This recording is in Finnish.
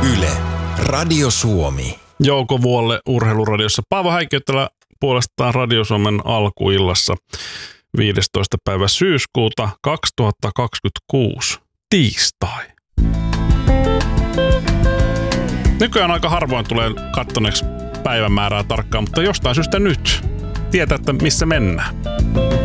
Yle, Radio Suomi. Jouko Vuolle Urheiluradiossa. Paavo Häikiötälä puolestaan Radio Suomen alkuillassa 15. päivä syyskuuta 2026. Tiistai. Nykyään aika harvoin tulee kattoneeksi päivämäärää tarkkaan, mutta jostain syystä nyt tietää, että missä mennään.